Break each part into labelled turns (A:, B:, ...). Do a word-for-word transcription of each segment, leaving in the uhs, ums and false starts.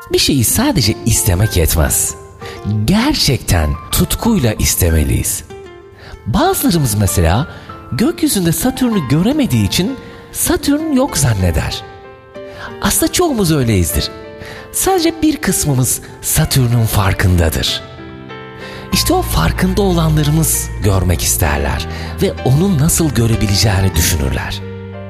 A: Bir şeyi sadece istemek yetmez. Gerçekten tutkuyla istemeliyiz. Bazılarımız mesela gökyüzünde Satürn'ü göremediği için Satürn yok zanneder. Aslında çoğumuz öyleyizdir. Sadece bir kısmımız Satürn'ün farkındadır. İşte o farkında olanlarımız görmek isterler ve onu nasıl görebileceğini düşünürler.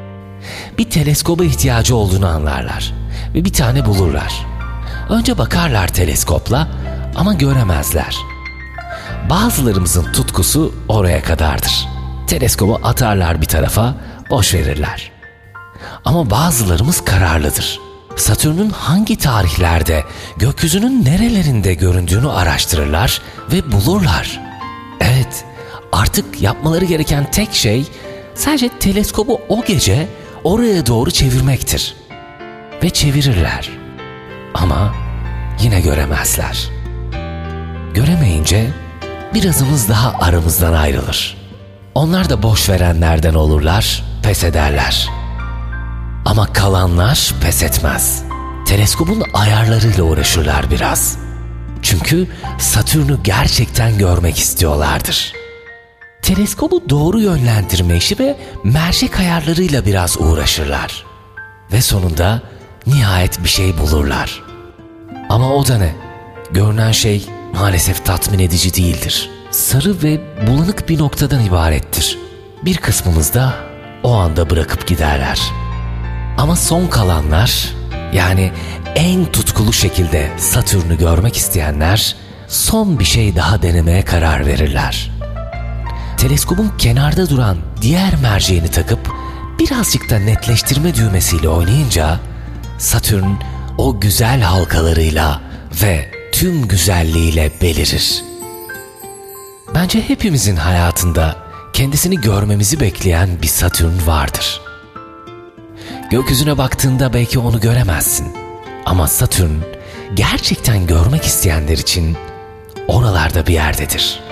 A: Bir teleskoba ihtiyacı olduğunu anlarlar ve bir tane bulurlar. Önce bakarlar teleskopla ama göremezler. Bazılarımızın tutkusu oraya kadardır. Teleskobu atarlar bir tarafa, boş verirler. Ama bazılarımız kararlıdır. Satürn'ün hangi tarihlerde, gökyüzünün nerelerinde göründüğünü araştırırlar ve bulurlar. Evet, artık yapmaları gereken tek şey sadece teleskobu o gece oraya doğru çevirmektir. Ve çevirirler. Ama yine göremezler. Göremeyince birazımız daha aramızdan ayrılır. Onlar da boş verenlerden olurlar, pes ederler. Ama kalanlar pes etmez. Teleskopun ayarlarıyla uğraşırlar biraz. Çünkü Satürn'ü gerçekten görmek istiyorlardır. Teleskobu doğru yönlendirme işi ve mercek ayarlarıyla biraz uğraşırlar. Ve sonunda nihayet bir şey bulurlar. Ama o da ne? Görünen şey maalesef tatmin edici değildir. Sarı ve bulanık bir noktadan ibarettir. Bir kısmımız da o anda bırakıp giderler. Ama son kalanlar, yani en tutkulu şekilde Satürn'ü görmek isteyenler son bir şey daha denemeye karar verirler. Teleskobun kenarda duran diğer merceğini takıp birazcık da netleştirme düğmesiyle oynayınca Satürn o güzel halkalarıyla ve tüm güzelliğiyle belirir. Bence hepimizin hayatında kendisini görmemizi bekleyen bir Satürn vardır. Gökyüzüne baktığında belki onu göremezsin. Ama Satürn gerçekten görmek isteyenler için oralarda bir yerdedir.